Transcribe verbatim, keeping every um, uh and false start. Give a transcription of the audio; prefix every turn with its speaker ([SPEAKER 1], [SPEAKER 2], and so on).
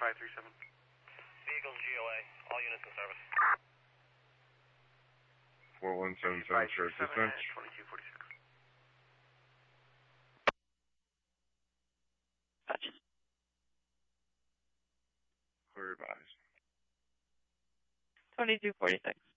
[SPEAKER 1] five three seven.
[SPEAKER 2] Vehicles G O A, all units in service.
[SPEAKER 3] four one seven seven, short dispatch.
[SPEAKER 1] twenty-two forty-six.
[SPEAKER 4] Gotcha.
[SPEAKER 3] Clear advise.
[SPEAKER 4] twenty-two forty-six.